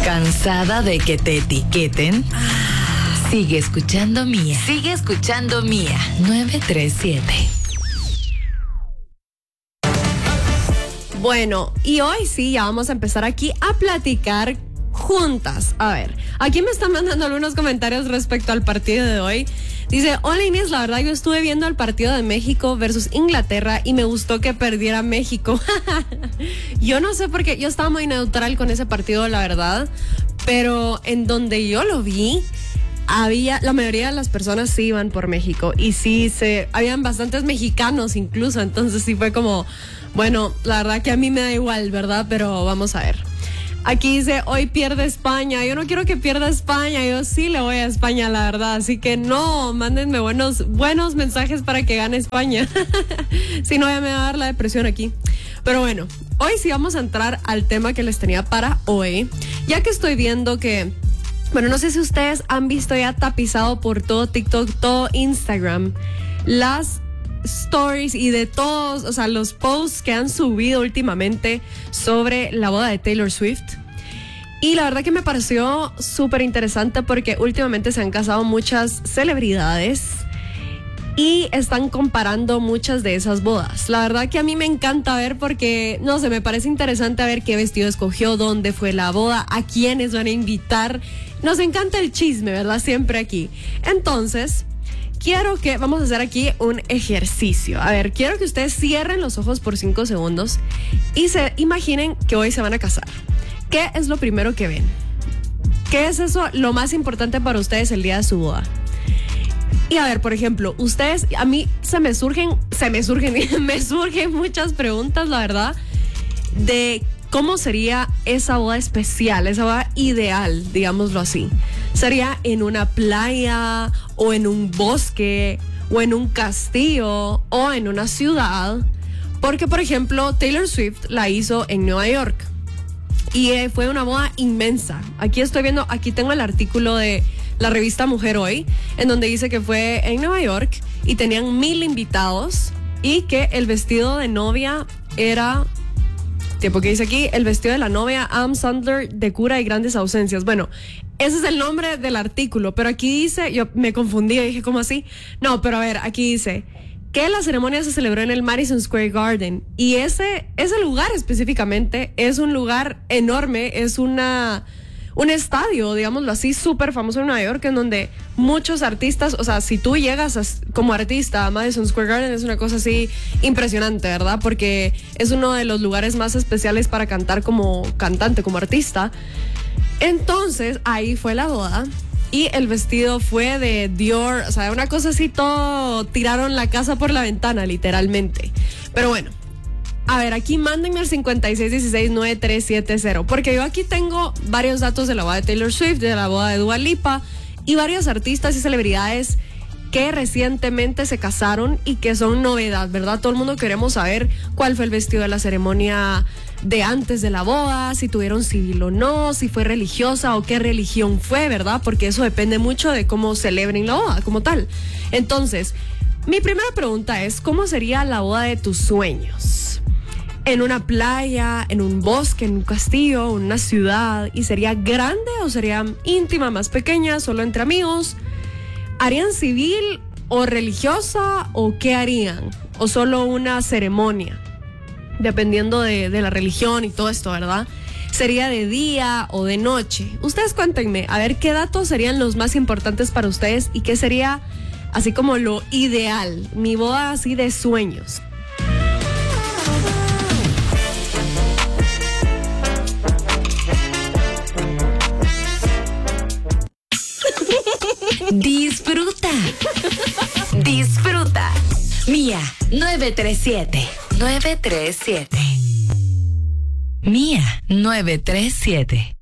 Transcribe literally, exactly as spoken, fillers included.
¿Cansada de que te etiqueten? Sigue escuchando Mía. Sigue escuchando Mía. nueve tres siete. Bueno, y hoy sí, ya vamos a empezar aquí a platicar juntas. A ver, aquí me están mandando algunos comentarios respecto al partido de hoy. Dice, hola Inés, la verdad yo estuve viendo el partido de México versus Inglaterra y me gustó que perdiera México. Yo no sé por qué, yo estaba muy neutral con ese partido, la verdad, pero en donde yo lo vi, había, la mayoría de las personas sí iban por México y sí, se, habían bastantes mexicanos incluso, entonces sí fue como, bueno, la verdad que a mí me da igual, ¿verdad? Pero vamos a ver. Aquí dice, hoy pierde España. Yo no quiero que pierda España. Yo sí le voy a España, la verdad. Así que no, mándenme buenos, buenos mensajes para que gane España. Si no, ya me va a dar la depresión aquí. Pero bueno, hoy sí vamos a entrar al tema que les tenía para hoy. Ya que estoy viendo que, bueno, no sé si ustedes han visto ya tapizado por todo TikTok, todo Instagram, las stories y de todos, o sea, los posts que han subido últimamente sobre la boda de Taylor Swift. Y la verdad que me pareció súper interesante porque últimamente se han casado muchas celebridades y están comparando muchas de esas bodas. La verdad que a mí me encanta ver porque, no sé, me parece interesante ver qué vestido escogió, dónde fue la boda, a quiénes van a invitar. Nos encanta el chisme, ¿verdad? Siempre aquí. Entonces, quiero que vamos a hacer aquí un ejercicio. A ver, quiero que ustedes cierren los ojos por cinco segundos y se imaginen que hoy se van a casar. ¿Qué es lo primero que ven? ¿Qué es eso lo más importante para ustedes el día de su boda? Y a ver, por ejemplo, ustedes, a mí se me surgen, se me surgen, me surgen muchas preguntas, la verdad, de cómo sería esa boda especial, esa boda ideal, digámoslo así. ¿Sería en una playa o en un bosque o en un castillo o en una ciudad? Porque, por ejemplo, Taylor Swift la hizo en Nueva York y eh, fue una boda inmensa. Aquí estoy viendo, aquí tengo el artículo de la revista Mujer Hoy, en donde dice que fue en Nueva York y tenían mil invitados y que el vestido de novia era... Porque dice aquí, el vestido de la novia, Adam Sandler, de cura y grandes ausencias. Bueno, ese es el nombre del artículo, pero aquí dice, yo me confundí y dije, ¿cómo así? No, pero a ver, aquí dice que la ceremonia se celebró en el Madison Square Garden y ese, ese lugar específicamente es un lugar enorme, es una... un estadio, digámoslo así, súper famoso en Nueva York, en donde muchos artistas, o sea, si tú llegas a, como artista a Madison Square Garden, es una cosa así impresionante, ¿verdad? Porque es uno de los lugares más especiales para cantar como cantante, como artista. Entonces, ahí fue la boda y el vestido fue de Dior, o sea, una cosa así, todo, tiraron la casa por la ventana, literalmente. Pero bueno. A ver, aquí mándenme al cincuenta y seis dieciséis nueve tres siete cero, porque yo aquí tengo varios datos de la boda de Taylor Swift, de la boda de Dua Lipa y varios artistas y celebridades que recientemente se casaron y que son novedad, ¿verdad? Todo el mundo queremos saber cuál fue el vestido de la ceremonia de antes de la boda, si tuvieron civil o no, si fue religiosa o qué religión fue, ¿verdad? Porque eso depende mucho de cómo celebren la boda como tal. Entonces, mi primera pregunta es, ¿cómo sería la boda de tus sueños? ¿En una playa, en un bosque, en un castillo, en una ciudad? ¿Y sería grande o sería íntima, más pequeña, solo entre amigos? ¿Harían civil o religiosa o qué harían? ¿O solo una ceremonia? Dependiendo de, de la religión y todo esto, ¿verdad? ¿Sería de día o de noche? Ustedes cuéntenme, a ver qué datos serían los más importantes para ustedes y qué sería así como lo ideal, mi boda así de sueños. Disfruta. Disfruta. Mía nueve tres siete. nueve tres siete. Mía nueve tres siete.